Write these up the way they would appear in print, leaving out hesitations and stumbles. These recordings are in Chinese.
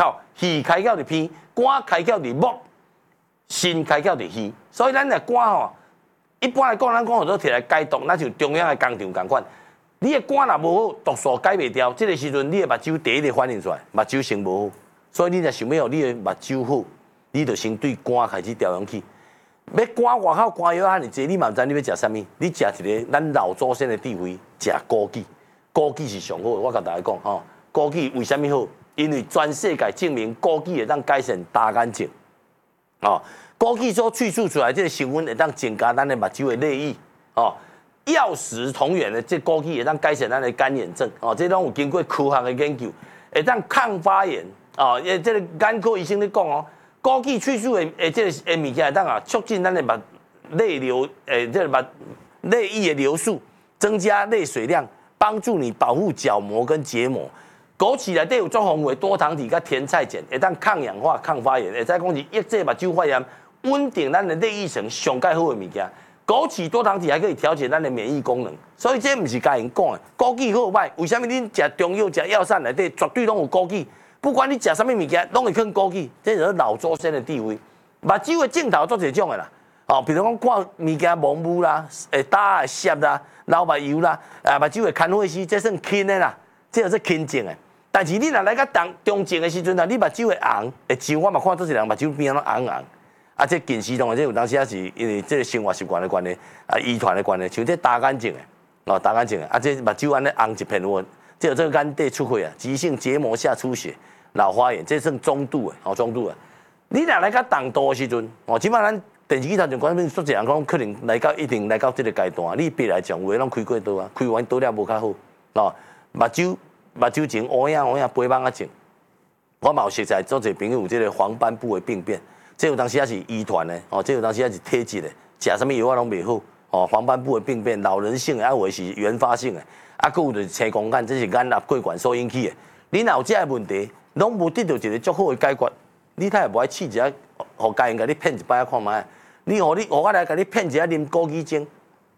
口，耳开口就偏，肝开口就目，心开口就耳。所以咱的肝吼，一般来讲，咱讲好多摕来解毒，那像中央的工厂共款。你的肝若无好，毒素解袂掉，这个时阵你的目睭第一个反应出来，目睭先无好。所以你若想要你的目睭好，你就先对肝开始调养起。要肝外口肝药遐尼济，你嘛毋知你要食啥物？你食一个咱老祖先的智慧，食枸杞。枸杞是上好的，我甲大家讲吼，枸杞为虾米好？因为全世界证明枸杞会当改善大眼睛。哦，枸杞所萃取出来这个成分会当增加咱的目睭的泪液。哦。药食同源的，这枸杞会当改善咱的干眼症哦，这拢有经过科学的研究，会当抗发炎哦。这个眼科医生咧讲哦，枸杞萃取的这个物件会当啊，促进咱的目泪流这个目泪液的流速，增加泪水量，帮助你保护角膜跟结膜。枸杞内底有足丰富的多糖体甲甜菜碱，会当抗氧化、抗发炎，会再讲是抑制目睭发炎，稳定咱的泪液层上介好的物件。枸杞多糖体还可以调节咱的免疫功能，所以这不是甲人讲的。枸杞好歹，为什么恁食中药、食药膳内底绝对拢有枸杞？不管你食什么物件，拢会放枸杞，这就是老祖先的智慧。目睭的镜头做一种的啦，哦，比如讲看物件蒙雾啦、打涩啦、流目油啦，目睭会看火丝，这算轻的啦，这就是轻症的。但是你若来到中症的时阵啊，你目睭会红，会像我嘛看做一人目睭边仔拢红红。啊，这近视同的，这有当时也是因为这个生活习惯的关系，啊，遗传的关系，像这大眼睛的，哦，大眼睛的，啊，这目睭安尼红一片乌，这有这个眼底出血啊，急性结膜下出血、老花眼，这算中度的，哦，中度的。你若来到重度的时阵，哦，起码咱电视机头上观众说一人讲，可能一定来到这个阶段，你别来讲，有的拢开过刀啊，开完刀了无较好，哦，目睭前乌影飞蚊啊症，我嘛有熟悉做者朋友有这个黄斑部的病变。这有当时也是遗传的，哦，这有当时也是体质的，食什么药啊拢袂好，哦，黄斑部的病变，老人性的，啊有的是原发性的，啊，佫有就是青光眼，这是眼压过悬所引起的。你若有这个问题，拢无得到一个足好的解决，你太也无爱试一下，互家人甲你骗一摆看卖，互我来甲你骗一下啉枸杞精，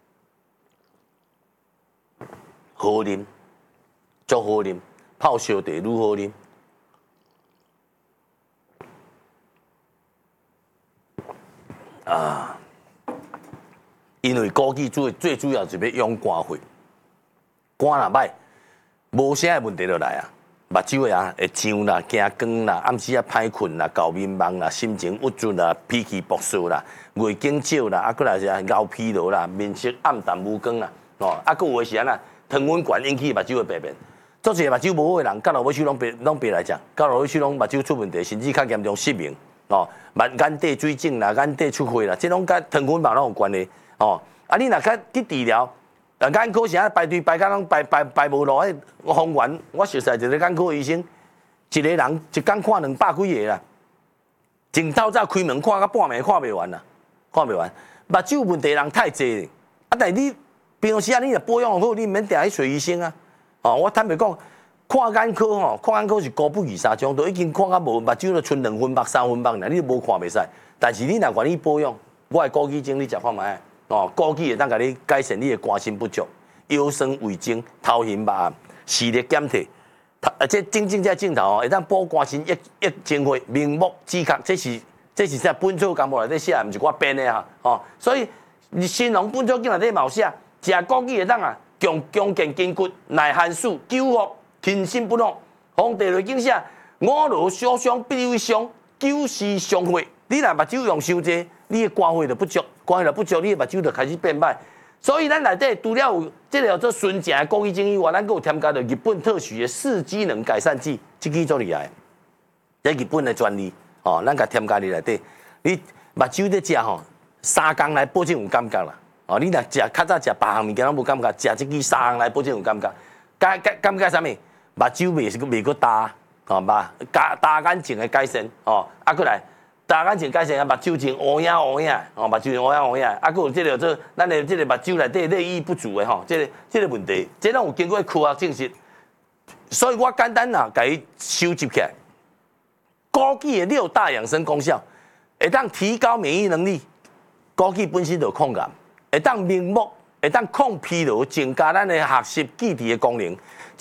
好啉，足好啉，泡烧茶愈好啉。啊，因为枸杞最主要是要养肝血，肝若歹，无啥问题就来啊。目睭的会痒啦、惊光啦、暗时歹困啦、搞迷茫啦、心情郁卒啦、脾气暴躁啦、月经少啦，过来是熬疲劳啦、面色暗淡无光啦，哦，佫有的是糖分悬引起目睭的病变。做些目睭无好的人，到落尾手拢别来讲，到落尾手拢目睭出问题，甚至较严重失明。哦，眼底水肿啦，眼底出血啦，这种甲糖分嘛拢有关系。哦，啊，你若甲去治疗，眼科时排队排甲拢排无落，方圆我熟悉一个眼科医生，一个人一工看200几个啦，从透早开门看到半暝看袂完啦，看袂完。目睭问题人太济咧，啊，但你平时你若保养好，你免定去找医生啊。哦，我坦白讲。看眼科吼，看眼科是高不二三种，都已经看到无目睭都剩2分目、3分目啦，你都无看袂使。但是你若愿意保养，我的枸杞精你食看卖哦，枸杞会当甲你改善你的肝肾不足、腰酸胃经、头晕目暗、视力减退。这正这镜头哦，会当保肝肾益精血、明目止渴，这是啥本草纲目内底写，毋是我编的哈哦。所以你新农本草经内底嘛有写，食枸杞会当啊强健筋骨、耐寒暑、救护。天心不动，皇帝内经写五劳小伤必为伤，9时伤血。你若目睭用伤济，你的肝血就不足，肝血就不足，你的目睭就开始变歹。所以咱内底除了有这个叫做纯正的枸杞精以外，咱还有添加着日本特许的4机能改善剂，这个足厉害。这日本的专利哦，咱甲添加伫内底。你目睭在食吼，3工来保证有感觉啦。哦，你若食较早食别项物件拢无感觉，食这个3工来保证有感觉。感觉啥物？目睭未个大，哦嘛，大眼睛的改善，哦，过来大眼睛改善啊，目睭前乌影，哦，目睭乌影，还有这个做咱的这个目睭内底泪液不足的吼，这个问题，这拢有经过科学证实，所以我简单啊，甲伊收集起来，枸杞的6大养生功效，会当提高免疫能力，枸杞本身就抗癌，会当明目，会当抗疲劳，增加咱的学习记忆的功能。